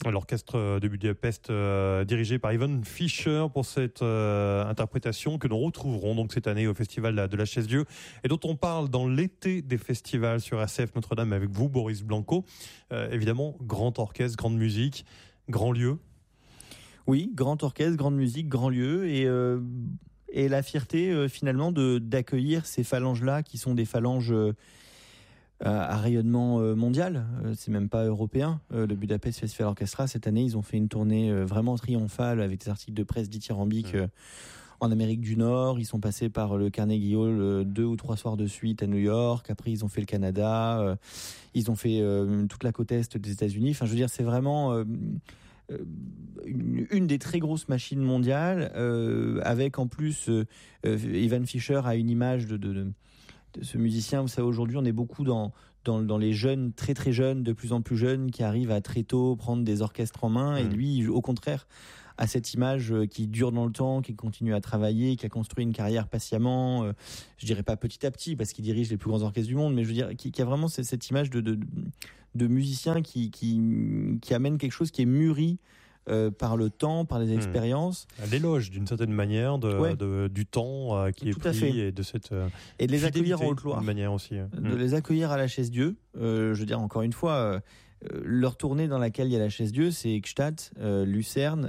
L'orchestre de Budapest dirigé par Ivan Fischer pour cette interprétation que nous retrouverons donc cette année au Festival de la Chaise-Dieu et dont on parle dans l'été des festivals sur RCF Notre-Dame avec vous, Boris Blanco. Évidemment, grand orchestre, grande musique, grand lieu. Oui, grand orchestre, grande musique, grand lieu et la fierté finalement d'accueillir ces phalanges-là qui sont des phalanges à rayonnement mondial, c'est même pas européen. Le Budapest Festival Orchestra, cette année, ils ont fait une tournée vraiment triomphale avec des articles de presse dithyrambiques en Amérique du Nord. Ils sont passés par le Carnegie Hall 2 ou 3 soirs de suite à New York. Après, ils ont fait le Canada. Ils ont fait toute la côte est des États-Unis. Enfin, je veux dire, c'est vraiment une des très grosses machines mondiales, avec en plus Ivan Fischer a une image de ce musicien. Vous savez, aujourd'hui, on est beaucoup dans les jeunes, très très jeunes, de plus en plus jeunes, qui arrivent à très tôt prendre des orchestres en main. Et lui, au contraire, a cette image qui dure dans le temps, qui continue à travailler, qui a construit une carrière patiemment. Je dirais pas petit à petit, parce qu'il dirige les plus grands orchestres du monde, mais je veux dire, qui a vraiment cette image de musicien qui amène quelque chose qui est mûri par le temps, par les expériences. L'éloge d'une certaine manière du temps qui est pris et de cette et de les accueillir en Haute-Loire, d'une manière aussi. De les accueillir à la Chaise-Dieu. Je veux dire, encore une fois, leur tournée dans laquelle il y a la Chaise-Dieu, c'est Gstaad, Lucerne,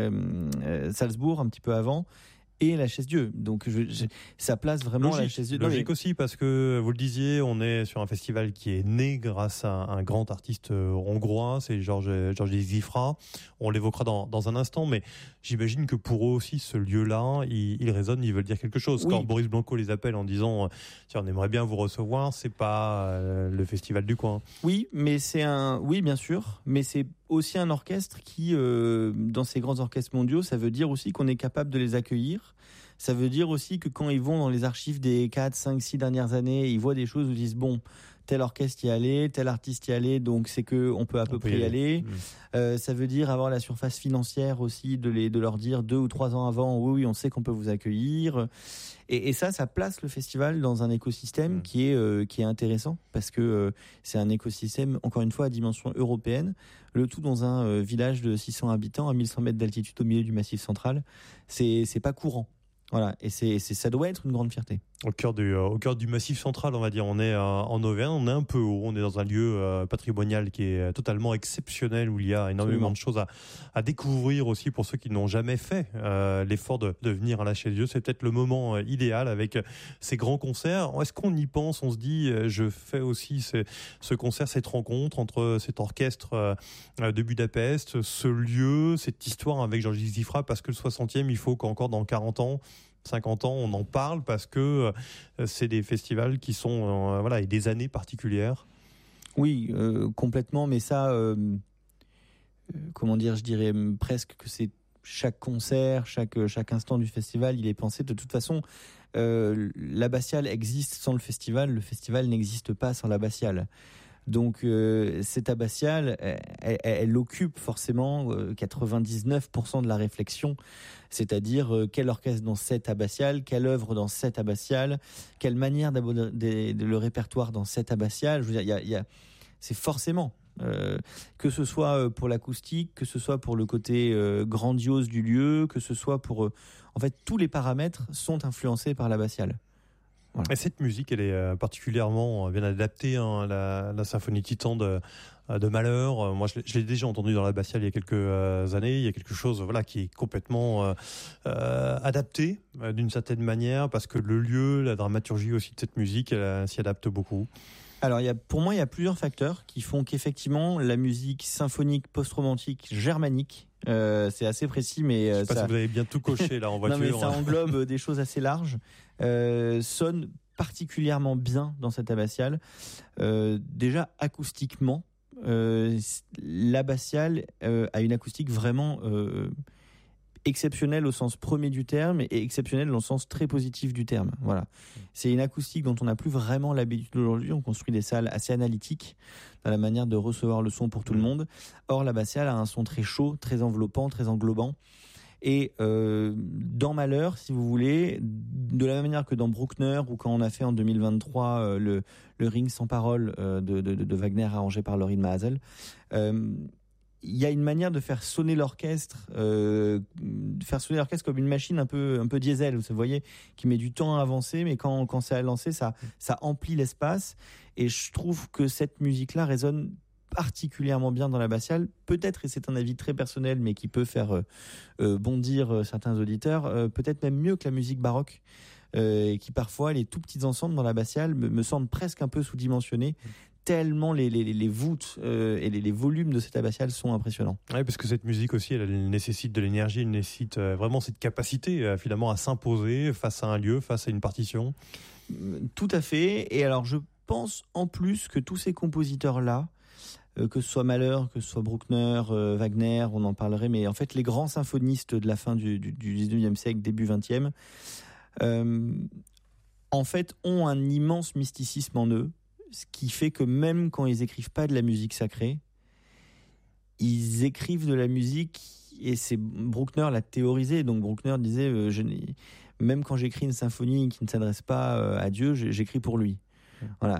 Salzbourg un petit peu avant. Et la Chaise-Dieu. Donc, ça place vraiment la Chaise-Dieu. Logique aussi, parce que, vous le disiez, on est sur un festival qui est né grâce à un grand artiste hongrois, c'est Georges Zifra. On l'évoquera dans un instant, mais j'imagine que pour eux aussi, ce lieu-là, il résonne, ils veulent dire quelque chose. Oui. Quand Boris Blanco les appelle en disant, tiens, on aimerait bien vous recevoir, c'est pas le festival du coin. Oui, mais oui, bien sûr, mais c'est aussi un orchestre qui, dans ces grands orchestres mondiaux, ça veut dire aussi qu'on est capable de les accueillir. Ça veut dire aussi que quand ils vont dans les archives des 4, 5, 6 dernières années, ils voient des choses où ils disent, bon, tel orchestre y allait, tel artiste y allait, donc c'est que on peut à peu près y aller. Ça veut dire avoir la surface financière aussi de leur dire 2 ou 3 ans avant, oui, on sait qu'on peut vous accueillir. Et ça place le festival dans un écosystème qui est intéressant, parce que c'est un écosystème, encore une fois, à dimension européenne, le tout dans un village de 600 habitants à 1100 mètres d'altitude au milieu du Massif central. C'est pas courant. Voilà, et ça doit être une grande fierté. Au cœur du Massif central, on va dire, on est en Auvergne, on est un peu haut, on est dans un lieu patrimonial qui est totalement exceptionnel, où il y a énormément de choses à découvrir aussi pour ceux qui n'ont jamais fait l'effort de venir à la Chaise-Dieu. C'est peut-être le moment idéal avec ces grands concerts. Est-ce qu'on y pense, on se dit, je fais aussi ce concert, cette rencontre entre cet orchestre de Budapest, ce lieu, cette histoire avec Georges Zifra, parce que le 60e, il faut qu'encore dans 40 ans, 50 ans, on en parle, parce que c'est des festivals qui sont et des années particulières. Oui, complètement, mais ça, comment dire, je dirais presque que c'est chaque concert, chaque instant du festival, il est pensé. De toute façon, l'abbatiale existe sans le festival n'existe pas sans l'abbatiale. Donc cette abbatiale, elle occupe forcément 99% de la réflexion, c'est-à-dire quel orchestre dans cette abbatiale, quelle œuvre dans cette abbatiale, quelle manière d'aborder le répertoire dans cette abbatiale. Je veux dire, c'est forcément que ce soit pour l'acoustique, que ce soit pour le côté grandiose du lieu, que ce soit pour en fait tous les paramètres sont influencés par l'abbatiale. Voilà. Et cette musique, elle est particulièrement bien adaptée, la symphonie Titan de Mahler. Moi, je l'ai déjà entendu dans l'abbatiale il y a quelques années. Il y a quelque chose, qui est complètement adapté d'une certaine manière, parce que le lieu, la dramaturgie aussi de cette musique, elle s'y adapte beaucoup. Alors, pour moi, il y a plusieurs facteurs qui font qu'effectivement, la musique symphonique post-romantique germanique, c'est assez précis, mais je sais pas si vous avez bien tout coché là en voiture. Non, mais ça englobe des choses assez larges. Sonne particulièrement bien dans cette abbatiale. Déjà acoustiquement, l'abbatiale a une acoustique vraiment exceptionnelle au sens premier du terme et exceptionnelle dans le sens très positif du terme. Voilà. C'est une acoustique dont on n'a plus vraiment l'habitude aujourd'hui. On construit des salles assez analytiques dans la manière de recevoir le son pour tout le monde. Or, l'abbatiale a un son très chaud, très enveloppant, très englobant. Et dans Mahler, si vous voulez, de la même manière que dans Bruckner, ou quand on a fait en 2023 le Ring sans parole de Wagner arrangé par Lorin Maazel, il y a une manière de faire sonner l'orchestre comme une machine un peu diesel, vous voyez, qui met du temps à avancer, mais quand c'est lancé, ça emplit l'espace. Et je trouve que cette musique-là résonne particulièrement bien dans l'abbatiale. Peut-être, et c'est un avis très personnel, mais qui peut faire bondir certains auditeurs, peut-être même mieux que la musique baroque. Et qui parfois, les tout petits ensembles dans l'abbatiale me semblent presque un peu sous-dimensionnés, tellement les voûtes et les volumes de cette abbatiale sont impressionnants. Oui, parce que cette musique aussi, elle nécessite de l'énergie, elle nécessite vraiment cette capacité finalement à s'imposer face à un lieu, face à une partition. Tout à fait. Et alors, je pense en plus que tous ces compositeurs-là, que ce soit Mahler, que ce soit Bruckner, Wagner, on en parlerait, mais en fait, les grands symphonistes de la fin du 19e siècle, début 20e, en fait, ont un immense mysticisme en eux, ce qui fait que même quand ils écrivent pas de la musique sacrée, ils écrivent de la musique, et c'est Bruckner l'a théorisé. Donc Bruckner disait, même quand j'écris une symphonie qui ne s'adresse pas à Dieu, j'écris pour lui. Voilà.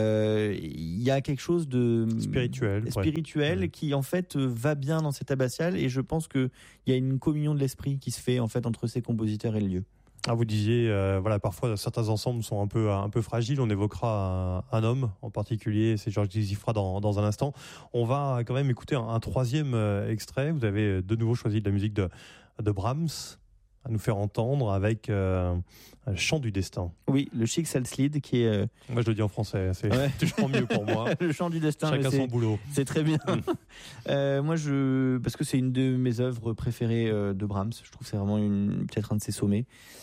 Il y a quelque chose de spirituel qui en fait va bien dans cette abbatiale, et je pense qu'il y a une communion de l'esprit qui se fait en fait entre ces compositeurs et le lieu. Ah, vous disiez, voilà, parfois certains ensembles sont un peu fragiles. On évoquera un homme en particulier, c'est Georges Xifra dans un instant. On va quand même écouter un troisième extrait. Vous avez de nouveau choisi de la musique de Brahms à nous faire entendre avec Chant du destin. Oui, le Schicksalslied qui est... Moi je le dis en français, c'est toujours mieux pour moi. Le Chant du destin. Chacun son boulot. C'est très bien. Moi parce que c'est une de mes œuvres préférées de Brahms. Je trouve que c'est vraiment peut-être un de ses sommets.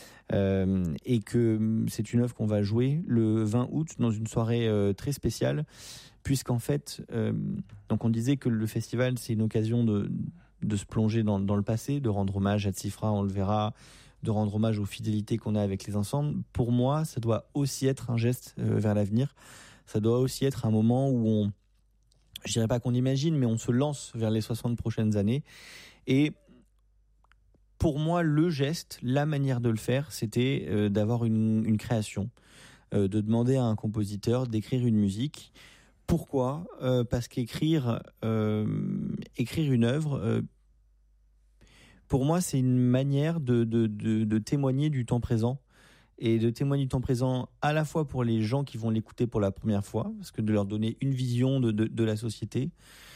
Et que c'est une œuvre qu'on va jouer le 20 août dans une soirée très spéciale, puisqu'en fait, donc on disait que le festival c'est une occasion de se plonger dans le passé, de rendre hommage à Xifra, on le verra, de rendre hommage aux fidélités qu'on a avec les ensembles. Pour moi, ça doit aussi être un geste vers l'avenir. Ça doit aussi être un moment où je dirais pas qu'on imagine, mais on se lance vers les 60 prochaines années. Et pour moi, le geste, la manière de le faire, c'était d'avoir une création, de demander à un compositeur d'écrire une musique. Pourquoi ? Parce qu'écrire une œuvre, pour moi, c'est une manière de témoigner du temps présent, et de témoigner du temps présent à la fois pour les gens qui vont l'écouter pour la première fois, parce que de leur donner une vision de la société,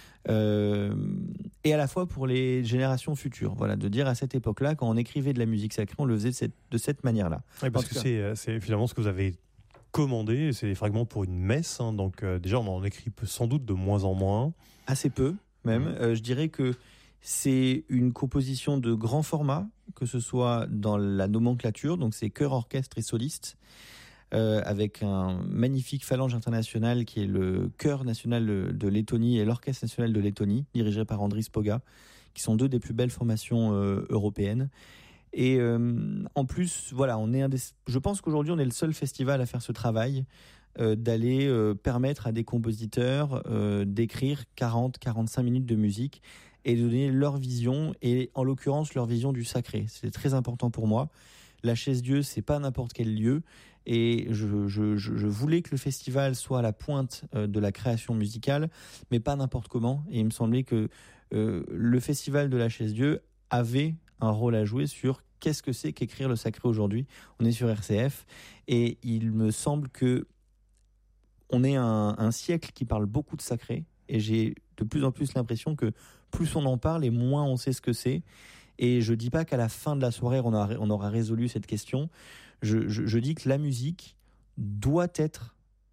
et à la fois pour les générations futures. Voilà, de dire à cette époque-là, quand on écrivait de la musique sacrée, on le faisait de cette manière-là. Oui, parce que c'est finalement ce que vous avez commandé, c'est des fragments pour une messe, hein, donc déjà on en écrit sans doute de moins en moins. Assez peu, même. Je dirais que c'est une composition de grand format, que ce soit dans la nomenclature, donc c'est chœur, orchestre et soliste, avec un magnifique phalange international qui est le chœur national de Lettonie et l'orchestre national de Lettonie, dirigé par Andris Poga, qui sont deux des plus belles formations européennes. Et en plus, voilà, je pense qu'aujourd'hui on est le seul festival à faire ce travail, d'aller permettre à des compositeurs d'écrire 40-45 minutes de musique et de donner leur vision, et en l'occurrence leur vision du sacré. C'est très important pour moi. La Chaise-Dieu, c'est pas n'importe quel lieu, et je voulais que le festival soit à la pointe de la création musicale, mais pas n'importe comment. Et il me semblait que le festival de la Chaise-Dieu avait un rôle à jouer sur qu'est-ce que c'est qu'écrire le sacré aujourd'hui. On est sur RCF, et il me semble que on est un siècle qui parle beaucoup de sacré, et j'ai de plus en plus l'impression que plus on en parle et moins on sait ce que c'est. Et je dis pas qu'à la fin de la soirée on aura résolu cette question. Je dis que la musique doit être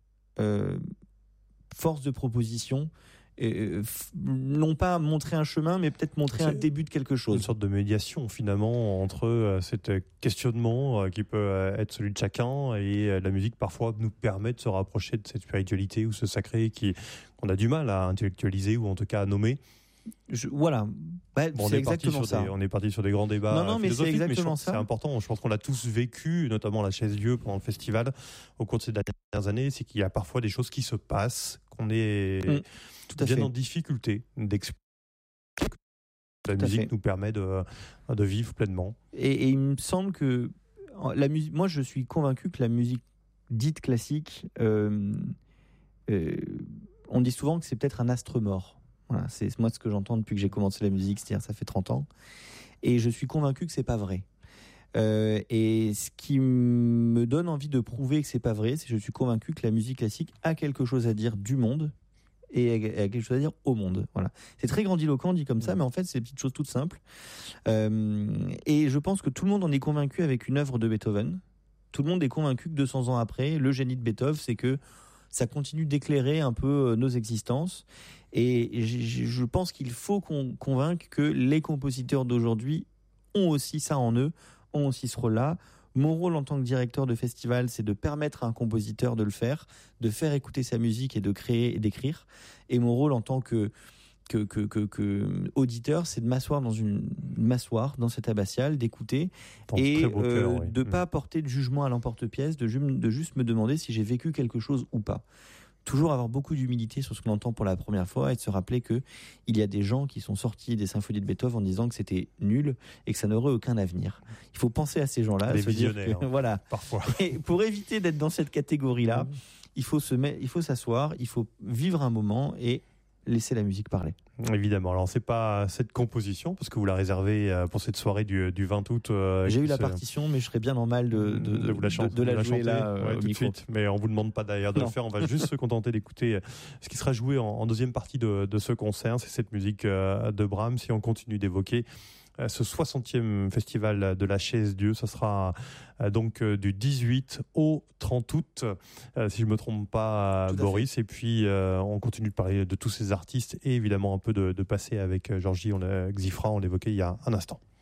force de proposition, non pas montrer un chemin, mais peut-être montrer un début de quelque chose. Une sorte de médiation finalement entre cet questionnement qui peut être celui de chacun, et la musique parfois nous permet de se rapprocher de cette spiritualité ou ce sacré qu'on a du mal à intellectualiser, ou en tout cas à nommer. Voilà, c'est exactement ça. On est parti sur des grands débats mais c'est exactement mais ça. C'est important. Je pense qu'on l'a tous vécu, notamment la Chaise-Dieu pendant le festival au cours de ces dernières années. C'est qu'il y a parfois des choses qui se passent, qu'on est bien en difficulté d'expliquer. La musique nous permet de vivre pleinement. Et il me semble que la musique. Moi, je suis convaincu que la musique dite classique, on dit souvent que c'est peut-être un astre mort. Voilà, c'est moi ce que j'entends depuis que j'ai commencé la musique, c'est-à-dire ça fait 30 ans. Et je suis convaincu que c'est pas vrai. Et ce qui me donne envie de prouver que c'est pas vrai, c'est que je suis convaincu que la musique classique a quelque chose à dire du monde et a quelque chose à dire au monde. Voilà. C'est très grandiloquent dit comme ça, mais en fait c'est des petites choses toutes simples. Et je pense que tout le monde en est convaincu avec une œuvre de Beethoven. Tout le monde est convaincu que 200 ans après, le génie de Beethoven, c'est que ça continue d'éclairer un peu nos existences. Et je pense qu'il faut qu'on convainque que les compositeurs d'aujourd'hui ont aussi ça en eux, ont aussi ce rôle-là. Mon rôle en tant que directeur de festival, c'est de permettre à un compositeur de le faire, de faire écouter sa musique et de créer et d'écrire. Et mon rôle en tant que auditeur, c'est de m'asseoir dans cette abbatiale, d'écouter et de pas porter de jugement à l'emporte-pièce, de juste me demander si j'ai vécu quelque chose ou pas. Toujours avoir beaucoup d'humilité sur ce qu'on entend pour la première fois et de se rappeler que il y a des gens qui sont sortis des symphonies de Beethoven en disant que c'était nul et que ça n'aurait aucun avenir. Il faut penser à ces gens-là, les se dire visionnaires, voilà. Parfois. Et pour éviter d'être dans cette catégorie-là, il faut s'asseoir, il faut vivre un moment et laisser la musique parler. Évidemment. Alors, c'est pas cette composition, parce que vous la réservez pour cette soirée du 20 août. J'ai eu la partition, mais je serais bien normal de vous la chanter, de la jouer là au tout de micro. suite. Mais on vous demande pas d'ailleurs de le faire. On va juste se contenter d'écouter ce qui sera joué en deuxième partie de ce concert. C'est cette musique de Brahms. Si on continue d'évoquer ce 60e festival de la Chaise Dieu, ça sera donc du 18 au 30 août, si je ne me trompe pas, Boris. Et puis, on continue de parler de tous ces artistes et évidemment un peu de passer avec Georgie Xifra, on l'évoquait il y a un instant.